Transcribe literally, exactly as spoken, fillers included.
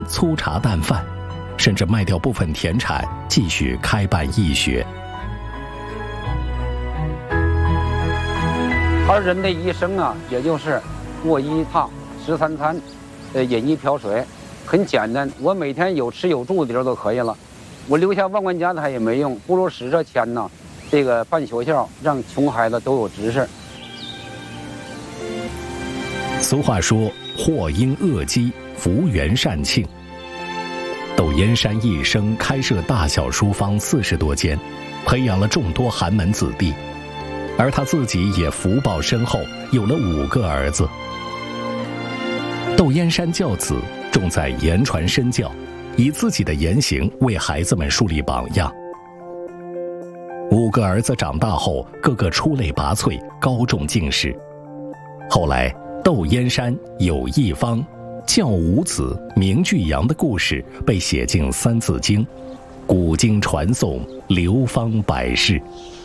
粗茶淡饭，甚至卖掉部分田产，继续开办义学。 而人的一生啊，也就是卧一榻，食三餐，呃，饮一瓢水，很简单。我每天有吃有住的地儿就可以了。我留下万贯家财也没用，不如使这钱呢，这个办学校，让穷孩子都有知识。 俗话说：“祸因恶积，福缘善庆。”窦燕山一生开设大小书坊四十多间，培养了众多寒门子弟，而他自己也福报深厚，有了五个儿子。窦燕山教子重在言传身教，以自己的言行为孩子们树立榜样。五个儿子长大后，个个出类拔萃，高中进士。后来，窦燕山有一方、教五子、名俱扬的故事被写进《三字经》，古今传颂，流芳百世。